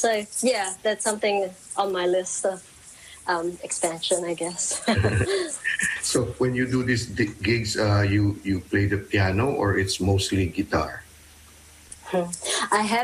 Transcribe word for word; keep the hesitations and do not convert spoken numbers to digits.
So yeah, that's something on my list of um, expansion, I guess. So when you do these di- gigs, uh, you you play the piano or it's mostly guitar? I have